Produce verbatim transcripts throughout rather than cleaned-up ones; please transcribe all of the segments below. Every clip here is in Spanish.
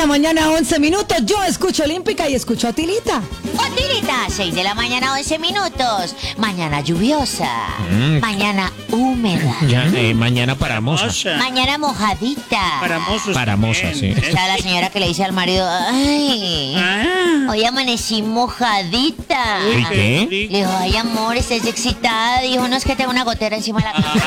mañana, once minutos. Yo escucho Olímpica y escucho a Tilita. Otilita, seis de la mañana, once minutos. Mañana lluviosa. Mm. Mañana húmeda. Ya, eh, mañana paramos. Mañana mojadita. Paramosos. Paramosa, sí. Está la señora que le dice al marido, ay, ah. hoy amanecí mojadita. ¿Y qué? Le dijo, ay, amor, estás excitada. Dijo, no, es que tengo una gotera encima de la cabeza.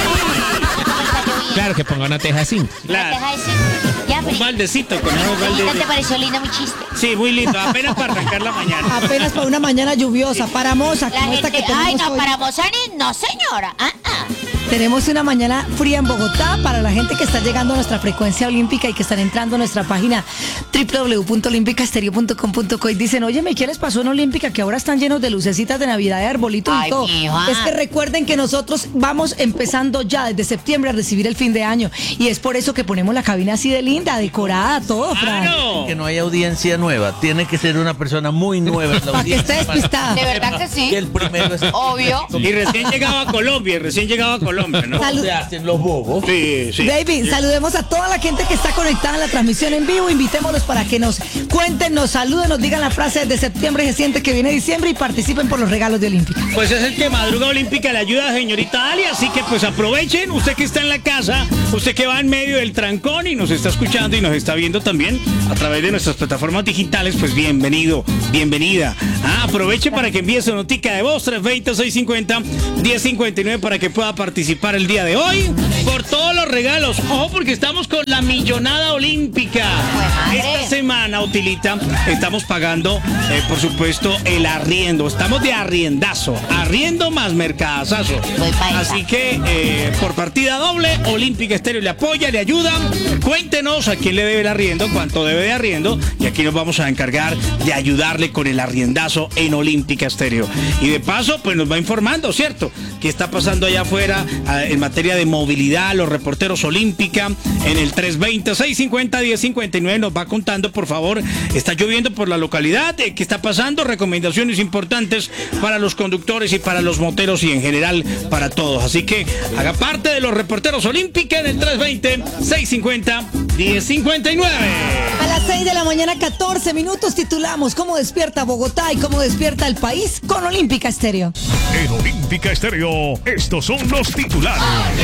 Claro, que ponga una teja así. Claro. Una teja así. Ya, un baldecito con agua baldecito. ¿Te pareció lindo mi chiste? Sí, muy lindo. Apenas para arrancar la mañana. Apenas para una mañana lluviosa, paramosa. La gente, que ay, no, hoy. para Mozani, no, señora. Ah, ah. Tenemos una mañana fría en Bogotá para la gente que está llegando a nuestra frecuencia olímpica y que están entrando a nuestra página doble u doble u doble u punto olímpica estéreo punto com punto co y dicen, oye, ¿qué les pasó en Olímpica? Que ahora están llenos de lucecitas de Navidad, de arbolitos y todo. Mija. Es que recuerden que nosotros vamos empezando ya desde septiembre a recibir el fin de año y es por eso que ponemos la cabina así de linda, decorada, todo, Fran. Claro. Que no hay audiencia nueva, tiene que ser una persona muy nueva en la Para que esté audiencia. despistada. De verdad que sí. Que el primero es Obvio. Y recién llegaba a Colombia, y recién llegaba a Colombia, ¿no? Salud. se hacen los bobos. Sí, sí. David, saludemos a toda la gente que está conectada en la transmisión en vivo. Invitémoslos para que nos cuenten, nos saluden, nos digan la frase de septiembre se siente que viene diciembre y participen por los regalos de Olímpica. Pues es el que Madruga Olímpica le ayuda a señorita Dalia, así que pues aprovechen, usted que está en la casa, usted que va en medio del trancón y nos está escuchando y nos está viendo también a través de nuestras plataformas digitales, pues bienvenido, bienvenida. Ah, aproveche para que envíe su notica de voz, tres dos cero, seis cinco cero, uno cero cinco nueve para que pueda participar el día de hoy por todos los regalos. Ojo, porque estamos con la millonada olímpica. Esta semana, Utilita, estamos pagando, eh, por supuesto, el arriendo. Estamos de arriendazo, arriendo más mercadazazo. Así que, eh, por partida doble, Olímpica Estéreo le apoya, le ayuda. Cuéntenos a quién le debe el arriendo, cuánto debe de arriendo, y aquí nos vamos a encargar de ayudarle con el arriendazo en Olímpica Estéreo. Y de paso, pues nos va informando, ¿cierto? ¿Qué está pasando allá afuera eh, en materia de movilidad? Los reporteros Olímpica en el tres dos cero, seis cinco cero, uno cero cinco nueve nos va contando, por favor. Está lloviendo por la localidad, eh, ¿qué está pasando? Recomendaciones importantes para los conductores y para los moteros y en general para todos. Así que haga parte de los reporteros Olímpica en el tres dos cero, seis cinco cero, uno cero cinco nueve. A las seis de la mañana, catorce minutos, titulamos ¿Cómo despierta Bogotá y cómo despierta el país con Olímpica Estéreo? En Olímpica Estéreo, estos son los titulares.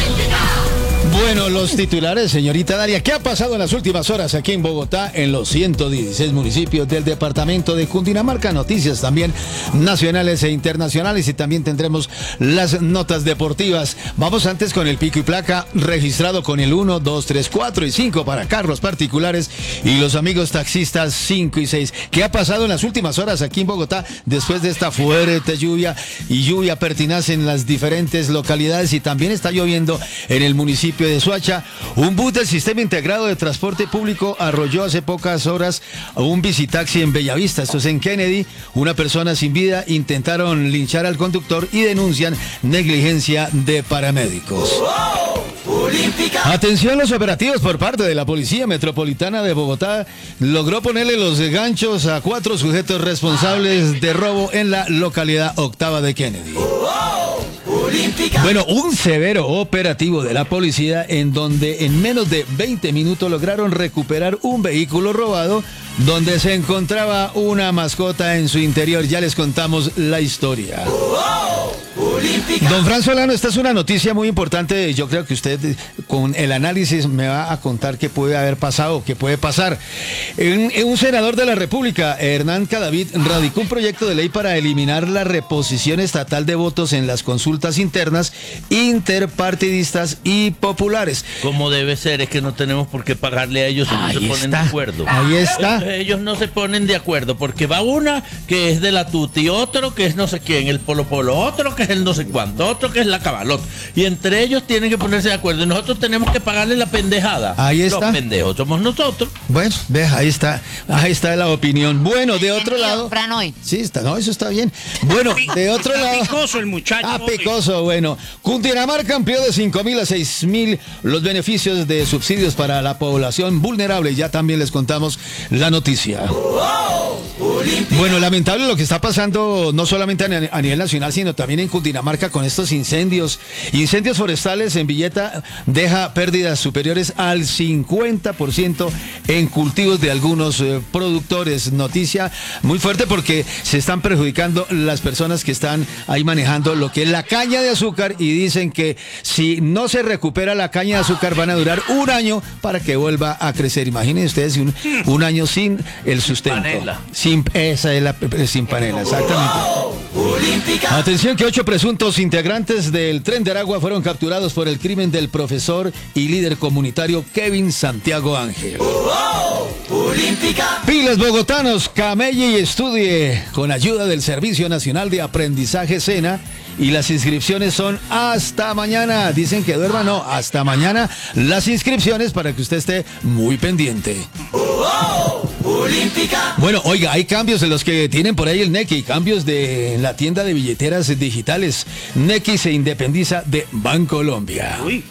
Bueno, los titulares, señorita Dalia, ¿qué ha pasado en las últimas horas aquí en Bogotá, en los ciento dieciséis municipios del departamento de Cundinamarca? Noticias también nacionales e internacionales y también tendremos las notas deportivas. Vamos antes con el pico y placa registrado con el uno, dos, tres, cuatro y cinco para carros particulares y los amigos taxistas cinco y seis. ¿Qué ha pasado en las últimas horas aquí en Bogotá después de esta fuerte lluvia y lluvia pertinaz en las diferentes localidades? Y también está lloviendo en el municipio de Soacha. Un bus del Sistema Integrado de Transporte Público arrolló hace pocas horas a un visitaxi en Bellavista, esto es en Kennedy. Una persona sin vida, intentaron linchar al conductor y denuncian negligencia de paramédicos. Atención, los operativos por parte de la Policía Metropolitana de Bogotá logró ponerle los ganchos a cuatro sujetos responsables de robo en la localidad octava de Kennedy. Bueno, un severo operativo de la policía en donde en menos de veinte minutos lograron recuperar un vehículo robado donde se encontraba una mascota en su interior. Ya les contamos la historia. Don Fran Solano, esta es una noticia muy importante. Yo creo que usted con el análisis me va a contar qué puede haber pasado, qué puede pasar. Un, un senador de la República, Hernán Cadavid, radicó un proyecto de ley para eliminar la reposición estatal de votos en las consultas internas, interpartidistas y populares. Como debe ser, es que no tenemos por qué pagarle a ellos si no se ponen está. de acuerdo. Ahí está. Ellos, ellos no se ponen de acuerdo porque va una que es de la tuti, otro que es no sé quién, el polo polo, otro que es el no sé cuánto, otro que es la cabalot. Y entre ellos tienen que ponerse de acuerdo. Y nosotros tenemos que pagarle la pendejada. Ahí está. Los pendejos somos nosotros. Bueno, ve, ahí está, ahí está la opinión. Bueno, de otro lado. Fran, hoy. Sí, está, no, eso está bien. Bueno, de otro Está lado. picoso el muchacho. Ah, hoy. picoso, bueno. Cundinamarca amplió de cinco mil a seis mil los beneficios de subsidios para la población vulnerable. Ya también les contamos la noticia. Bueno, lamentable lo que está pasando no solamente a, a nivel nacional, sino también en Cundinamarca con estos incendios. Incendios forestales en Villeta deja pérdidas superiores al cincuenta por ciento en cultivos de algunos eh, productores. Noticia muy fuerte porque se están perjudicando las personas que están ahí manejando lo que es la caña de azúcar y dicen que si no se recupera la caña de azúcar van a durar un año para que vuelva a crecer. Imaginen ustedes un, un año sin el sustento. Panela. Sin, esa es la sin panela, exactamente. Atención que ocho presuntos integrantes del Tren de Aragua fueron capturados por el crimen del profesor y líder comunitario Kevin Santiago Ángel. Pilas bogotanos, camelle y estudie con ayuda del Servicio Nacional de Aprendizaje SENA y las inscripciones son hasta mañana. Dicen que duerma, no, hasta mañana las inscripciones para que usted esté muy pendiente. Bueno, oiga, hay cambios de los que tienen por ahí el Nequi, cambios de la tienda de billeteras digitales. Nequi se independiza de Bancolombia. Uy.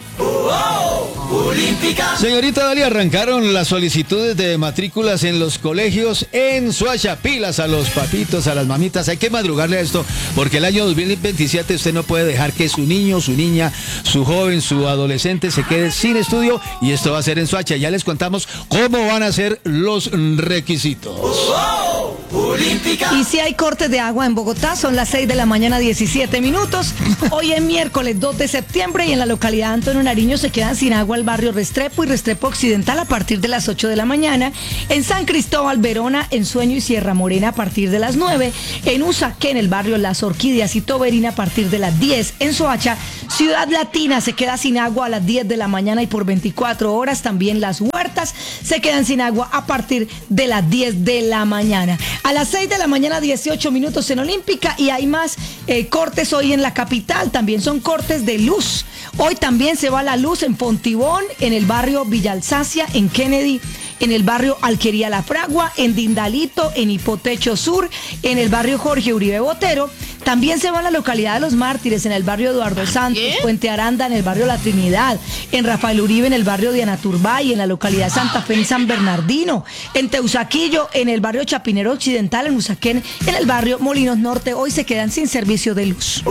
Señorita Dalia, arrancaron las solicitudes de matrículas en los colegios en Soacha. Pilas a los papitos, a las mamitas. Hay que madrugarle a esto porque el año dos mil veintisiete usted no puede dejar que su niño, su niña, su joven, su adolescente se quede sin estudio y esto va a ser en Soacha. Ya les contamos cómo van a ser los requisitos. Y si hay cortes de agua en Bogotá, son las seis de la mañana, diecisiete minutos. Hoy es miércoles dos de septiembre y en la localidad de Antonio Nariño se quedan sin agua el barrio Restrepo y Restrepo Occidental a partir de las ocho de la mañana. En San Cristóbal, Verona, Ensueño y Sierra Morena a partir de las nueve. En Usaquén, el barrio Las Orquídeas y Toberina a partir de las diez. En Soacha, Ciudad Latina se queda sin agua a las diez de la mañana y por veinticuatro horas. También Las Huertas se quedan sin agua a partir de las diez de la mañana. A las seis de la mañana, dieciocho minutos en Olímpica y hay más eh, cortes hoy en la capital. También son cortes de luz. Hoy también se va la luz en Fontibón, en el barrio Villa Alsacia, en Kennedy, en el barrio Alquería La Fragua, en Dindalito, en Hipotecho Sur, en el barrio Jorge Uribe Botero. También se va a la localidad de Los Mártires, en el barrio Eduardo Santos, Puente Aranda, en el barrio La Trinidad, en Rafael Uribe, en el barrio Diana Turbay, en la localidad de Santa Fe, en San Bernardino, en Teusaquillo, en el barrio Chapinero Occidental, en Usaquén, en el barrio Molinos Norte. Hoy se quedan sin servicio de luz.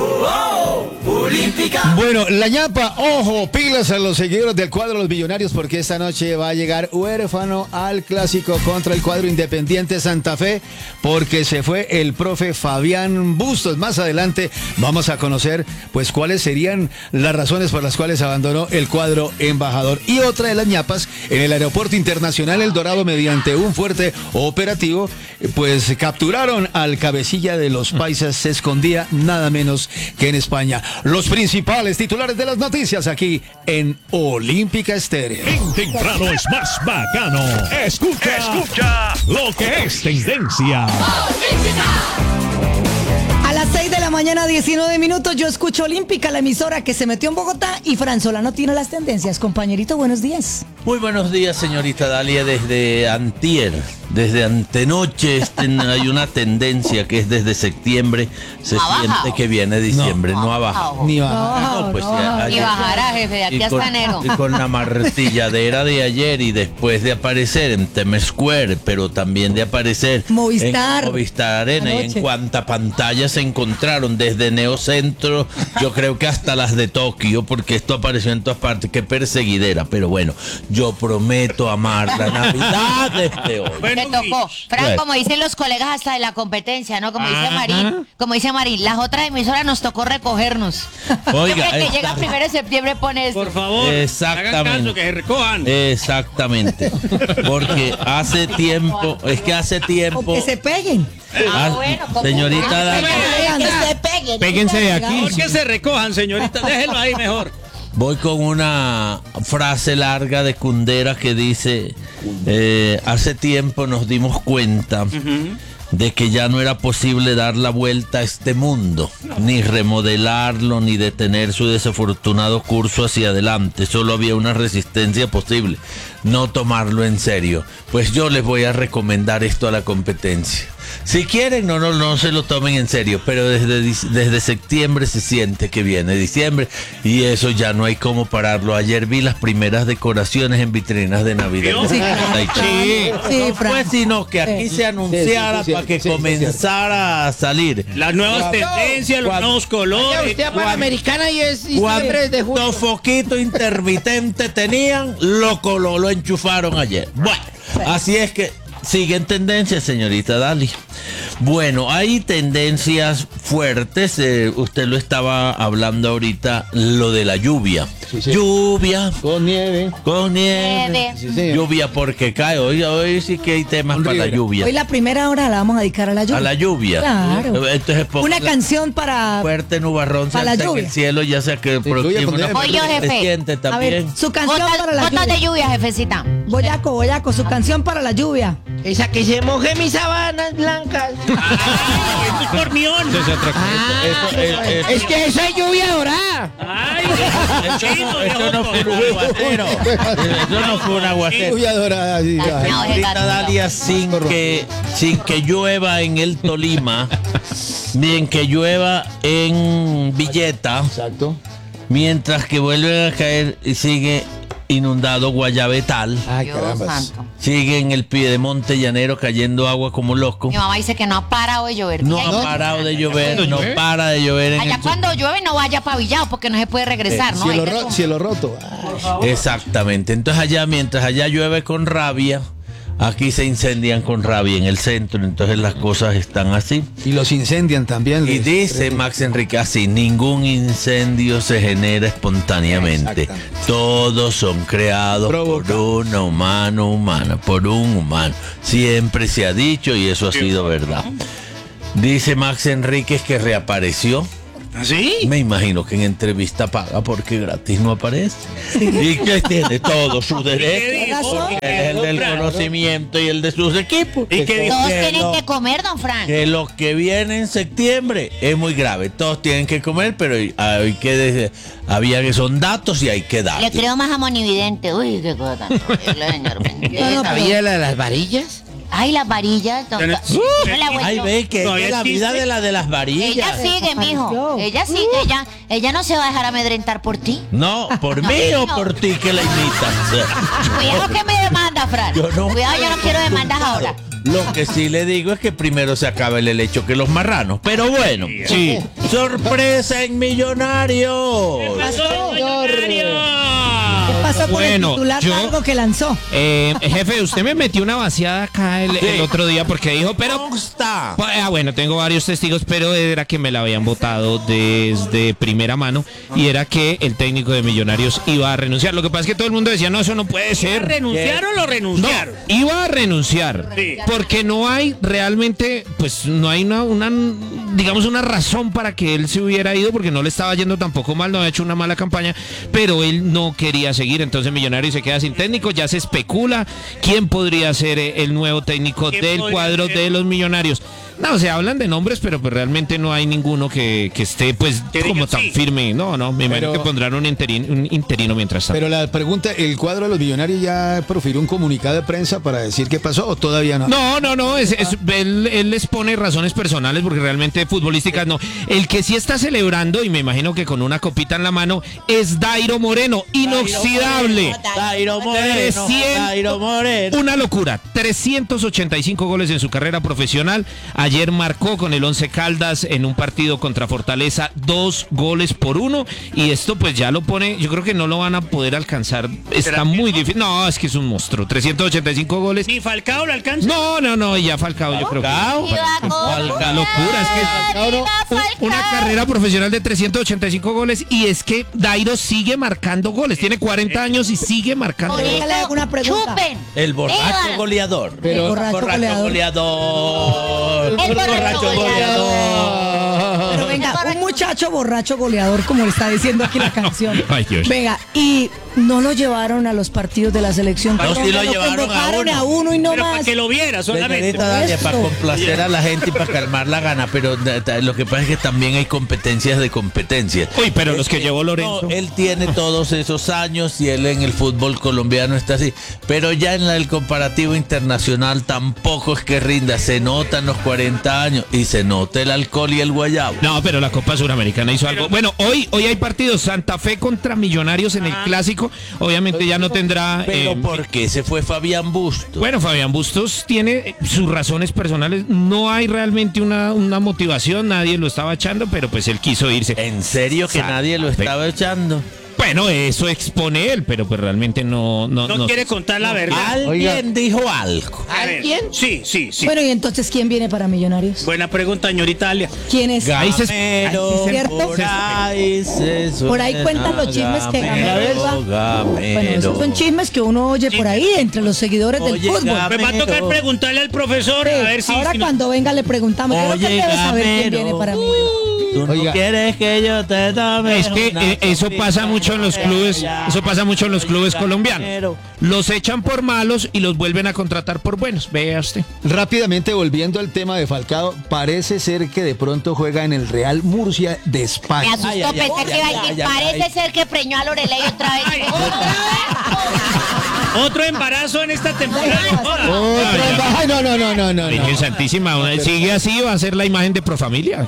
Bueno, la ñapa, ojo, pilas a los seguidores del cuadro Los Millonarios porque esta noche va a llegar huérfano al clásico contra el cuadro Independiente Santa Fe porque se fue el profe Fabián Bustos. Más adelante vamos a conocer pues cuáles serían las razones por las cuales abandonó el cuadro embajador. Y otra de las ñapas, en el aeropuerto internacional El Dorado, mediante un fuerte operativo, pues capturaron al cabecilla de los paisas, se escondía nada menos que en España. Los principales titulares de las noticias aquí en Olímpica Estéreo. En temprano es más bacano. Escucha, escucha lo que es tendencia. A las seis de la mañana, diecinueve minutos, yo escucho Olímpica, la emisora que se metió en Bogotá y Fran Solano tiene las tendencias. Compañerito, buenos días. Muy buenos días, señorita Dalia. Desde antier, desde antenoche, este, hay una tendencia que es desde septiembre. Se No ha siente bajado. que viene diciembre, no, no ha bajado. Ni va. No, No, pues no, ya, Y ayer- bajará, jefe, de aquí y hasta con, enero. y con la martilladera de ayer y después de aparecer en Times Square, pero también de aparecer Movistar. en Movistar Arena y Anoche. en cuanta pantalla se encontraron desde Neocentro, yo creo que hasta las de Tokio, porque esto apareció en todas partes. Qué perseguidera, pero bueno, yo prometo amar la Navidad desde hoy. Te tocó. Fran, Bueno. como dicen los colegas hasta de la competencia, ¿no? Como dice Marín, como dice Marín, las otras emisoras nos tocó recogernos. Oiga, Siempre que esta- llega primero de septiembre pone esto. Por favor, hagan Exactamente. caso, que se recojan. Exactamente, porque hace tiempo, es que hace O tiempo, que se peguen. Ah, Ah, bueno, como- señorita Ah, Dalia. que se peguen. Péguense de aquí. ¿Por qué se recojan, señorita? Déjenlo ahí mejor. Voy con una frase larga de Kundera que dice, eh, hace tiempo nos dimos cuenta de que ya no era posible dar la vuelta a este mundo, ni remodelarlo, ni detener su desafortunado curso hacia adelante. Solo había una resistencia posible, no tomarlo en serio. Pues yo les voy a recomendar esto a la competencia. Si quieren, no, no, no se lo tomen en serio, pero desde, desde septiembre se siente que viene diciembre y eso ya no hay cómo pararlo. Ayer vi las primeras decoraciones en vitrinas de Navidad. Sí, Sí, Sí, no Fran. fue sino que aquí se anunciara sí, sí, sí, para que sí, sí, comenzara a salir. Las nuevas tendencias, los Cuando- nuevos colores. Usted a Panamericana y es diciembre de junio. Cuántos foquitos intermitentes tenían, lo coló, lo enchufaron ayer. Bueno, así es que siguen tendencias, señorita Dali. Bueno, hay tendencias fuertes. eh, usted lo estaba hablando ahorita, lo de la lluvia. Sí, sí. Lluvia. Con nieve. Con nieve. Nieve. Sí, señor. Lluvia porque cae. Hoy, hoy sí que hay temas Con para la Rivera. lluvia. Hoy la primera hora la vamos a dedicar a la lluvia. A la lluvia. Claro. Entonces, ponga Una la- canción para... Fuerte nubarrón se Para la alza en lluvia. el cielo, ya sea que el lluvia próximo con nieve. Voy yo, jefe. se siente A ver, también. su canción para la Gotas de lluvia. lluvia, jefecita. Boyaco, Boyaco, su canción para la lluvia. Esa que se moje mis sábanas blancas. Ay, esto es por mión. Eso es otra cosa. Eso, eh, eh, Es que esa es lluvia dorada. Ay, Eso, eso no fue un aguacero. Eso no fue un aguacero. Lluvia dorada. Sí, Ay, ya. no. Señorita Dalia, sin que, sin que llueva en el Tolima, ni en que llueva en Villeta, Exacto. mientras que vuelven a caer y sigue inundado Guayabetal, Ay, Dios caramba. santo. sigue en el Piedemonte Llanero cayendo agua como loco. Mi mamá dice que no ha parado de llover. No Y ha ahí- parado de llover, no para de llover en Allá el cuando llueve no vaya pavillado porque no se puede regresar, ¿no? Hay Cielo, que ro- como- cielo roto. Ay, Exactamente. Entonces allá, mientras allá llueve con rabia, aquí se incendian con rabia en el centro. Entonces las cosas están así. y los incendian también. Y les- dice Max Enrique así, ningún incendio se genera espontáneamente. Exactamente. Todos son creados Provoca. por un humano humana, por un humano. Siempre se ha dicho y eso ha sido verdad. Dice Max Enríquez que reapareció. ¿Así? Me imagino que en entrevista paga porque gratis no aparece. Y que tiene todo su derecho. dijo? Porque es el del conocimiento y el de sus equipos. ¿Y qué dijo? Todos Que tienen lo- que comer, don Frank. Que lo que viene en septiembre es muy grave. Todos tienen que comer, pero hay que de- había que son datos y hay que dar. Le creo más a Monividente. Uy, qué cosa tan horrible, señor bendito. No, no, ¿Sabía la de las varillas? Ay, las varillas. don- Tiene- No la voy Ay, yo. ve que Todavía es la vida existe. de la de las varillas. Ella sigue, mijo. Apareció. Ella sigue. Ella, ella no se va a dejar amedrentar por ti. No, por mí o por ti que la imitas. Cuidado que me demanda, Fran. Yo no- Cuidado, yo no quiero demandas ahora. Lo que sí le digo es que primero se acaba el helecho que los marranos. Pero bueno, sí. Sorpresa en Millonarios. ¿Qué pasó con Bueno, el titular yo- largo que lanzó? Eh, jefe, usted me metió una vaciada acá el, el otro día porque dijo, pero... Consta. Pa- Ah, bueno, tengo varios testigos, pero era que me la habían votado desde primera mano y era que el técnico de Millonarios iba a renunciar. Lo que pasa es que todo el mundo decía, no, eso no puede ser. ¿Renunciaron o lo No, renunciaron? iba a renunciar Sí. porque no hay realmente, pues no hay una, una, digamos, una razón para que él se hubiera ido porque no le estaba yendo tampoco mal, no había hecho una mala campaña, pero él no quería seguir, entonces Millonarios se queda sin técnico, ya se especula quién podría ser eh, el nuevo técnico ¿Quién del podría cuadro ser? de los Millonarios. No, se hablan de nombres, pero pues realmente no hay ninguno que, que esté pues Que como diga tan sí. firme. No, no, me imagino Pero- que pondrán un interino, un interino mientras tanto. Pero la pregunta, ¿el cuadro de los Millonarios ya profirió un comunicado de prensa para decir qué pasó o todavía no? No, no, no, es, es- él, él les pone razones personales porque realmente futbolísticas no. El que sí está celebrando, y me imagino que con una copita en la mano, es Dairo Moreno, inoxidable. Dairo Moreno. trescientos Dairo Moreno. Una locura, trescientos ochenta y cinco goles en su carrera profesional. Ayer marcó con el Once Caldas en un partido contra Fortaleza dos goles por uno y esto pues ya lo pone, yo creo que no lo van a poder alcanzar. Está ¿Será muy que no? difícil. No, es que es un monstruo. trescientos ochenta y cinco goles. ¿Ni Falcao lo alcanza? No, no, no, y ya Falcao, yo creo que. Falcao. La locura, es que un- una carrera profesional de trescientos ochenta y cinco goles y es que Dairo sigue marcando goles. Tiene cuarenta años y sigue marcando Por goles. eso, le hago una pregunta. chupen. El borracho Beban. goleador. Pero- borracho goleador. goleador. El borracho Pero venga, un muchacho borracho goleador, como le está diciendo aquí la canción. Ay, Dios. Venga, y no lo llevaron a los partidos de la selección. No, sí lo llevaron a convocaron uno. a uno y no Pero para más. que lo viera solamente. Señorita Dalia, Eso. para complacer a la gente y para calmar la gana, pero da- da- lo que pasa es que también hay competencias de competencias. Uy, pero los que llevó No, Lorenzo. él tiene todos esos años y él en el fútbol colombiano está así, pero ya en la- el comparativo internacional tampoco es que rinda, se notan los cuarenta años y se nota el alcohol y el guayabo. No, pero la Copa Suramericana hizo algo. Bueno, hoy, hoy hay partidos. Santa Fe contra Millonarios en el Clásico. Obviamente ya no tendrá... Pero eh, ¿por qué se fue Fabián Bustos? Bueno, Fabián Bustos tiene eh, sus razones personales. No hay realmente una, una motivación. Nadie lo estaba echando, pero pues él quiso irse. ¿En serio que Santa nadie lo Fe. estaba echando? Bueno, eso expone él, pero pues realmente no... No, No, no- quiere contar la verdad. Alguien Oiga. dijo algo. A ver, ¿Alguien? Sí, sí, sí. Bueno, y entonces, ¿quién viene para Millonarios? Buena pregunta, señorita Dalia. ¿Quién es? Ahí se- Gamero, ¿cierto? por ahí se Por ahí cuentan los chismes que Gamero va. Gamero. Bueno, esos son chismes que uno oye por ahí entre los seguidores del Oye, fútbol. Gamero. Me va a tocar preguntarle al profesor Sí, a ver si... ahora si no- cuando venga le preguntamos. Creo que Oye, debe saber quién Gamero. viene para mí. Tú no Oiga. quieres que yo te tome Es que una eh, eso copita pasa mucho en los de clubes, allá. eso pasa mucho en los clubes Oiga, colombianos. Gamero. Los echan por malos y los vuelven a contratar por buenos. Vea usted. Rápidamente volviendo al tema de Falcao, parece ser que de pronto juega en el Real Murcia de Me España. asustó, Ay, ay, pensé ay, que iba a ay, decir, ay, parece ay. ser que preñó a Lorelei otra vez. Otro embarazo en esta temporada. Joda. Otro emba- Ay, no, no, no, no, no. Virgen no. Santísima, una- sigue así, va a ser la imagen de Profamilia.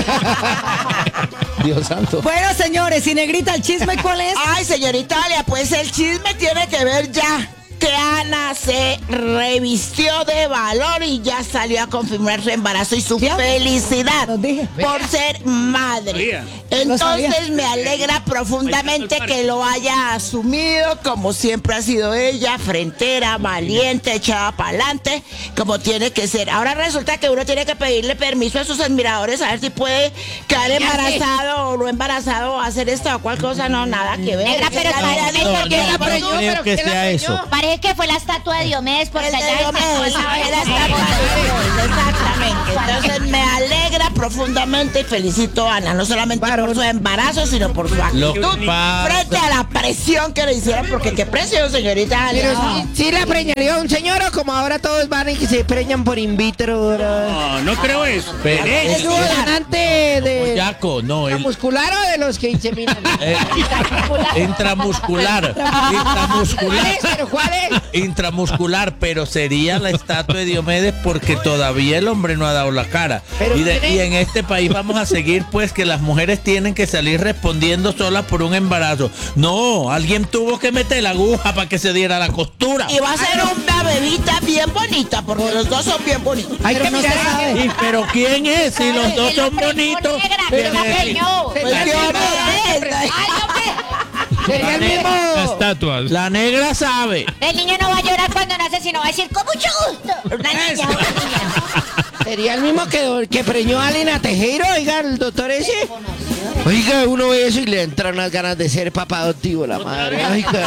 Dios santo. Bueno, señores, y Negrita, ¿el chisme cuál es? Ay, señorita Dalia, pues el chisme tiene que ver ya que Ana se revistió de valor y ya salió a confirmar su embarazo y su ¿Ya? felicidad Los dije. por ser madre. Sabía. Lo sabía. Entonces me alegra profundamente que lo haya asumido como siempre ha sido ella, frentera, valiente, echada para adelante, como tiene que ser. Ahora resulta que uno tiene que pedirle permiso a sus admiradores a ver si puede quedar embarazado o no embarazado o hacer esta o cual cosa, no, nada que ver. Negra, pero La tú- vida dice No, que no, la no preñó, creo pero que ¿quién la sea preñó? eso. Parece que fue la estatua de Diomedes por el de allá. y Diomedes, sacó es esa- la estatua de Dios, exactamente. Entonces me alegra profundamente y felicito a Ana, no solamente por su embarazo, sino por su Lo actitud que pasa- frente a la presión que le hicieron, porque qué presión, señorita. Pero Dalia. sí, sí la preñaría un señor o como ahora todos van y que se preñan por in vitro. ¿verdad? No, no creo eso. Pero- Derecho. ¿Es un donante de Yaco, no, él, muscular o de los que inseminan? eh, intramuscular, intramuscular. ¿Cuál es? ¿Pero cuál es? Intramuscular, pero sería la estatua de Diomedes porque todavía el hombre no ha dado la cara. Pero Y, de- tiene- y en este país vamos a seguir pues que las mujeres tienen que salir respondiendo solas por un embarazo. No, alguien tuvo que meter la aguja para que se diera la costura. Y va a ser una bebita bien bonita, porque los dos son bien bonitos. Hay que no se mirar. sabe. Y, pero ¿quién es? Si los dos Él son lo preñó, bonitos. negra, ¿quién él lo es? preñó. Sería Pues el yo mismo- no sé. Ay, hombre. Sería el Las mismo. estatuas. La negra sabe. El niño no va a llorar cuando nace, sino va a decir con mucho gusto. Una niña, una niña. Sería el mismo que, que preñó a Alina Tejero, oiga, el doctor ese. Oiga, uno ve eso y le entran unas ganas de ser papá adoptivo, la madre. Oiga.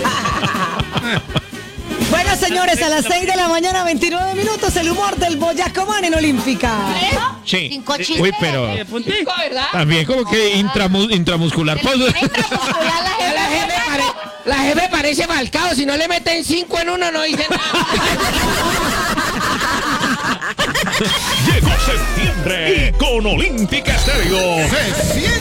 Bueno, señores, a las seis de la mañana, veintinueve minutos, el humor del Boyacomán en Olímpica. Sí. Cinco Eh, chismes. Uy, pero ¿Verdad? también como que intramu- intramuscular. Pues, Intramuscular la La gente. jefe, pare- la jefe parece Falcao, si no le meten cinco en uno no dice nada. Llegó septiembre y con Olímpica Estéreo se siente